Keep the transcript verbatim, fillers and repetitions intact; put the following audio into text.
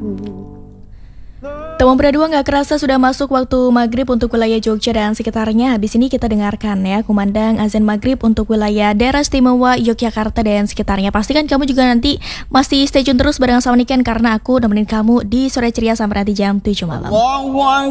Teman berdua gak kerasa sudah masuk waktu maghrib untuk wilayah Jogja dan sekitarnya. Habis ini kita dengarkan ya kumandang azan maghrib untuk wilayah daerah istimewa Yogyakarta dan sekitarnya. Pastikan kamu juga nanti masih stay tune terus bareng sama Niken, karena aku nemenin kamu di sore ceria sampai nanti jam tujuh malam.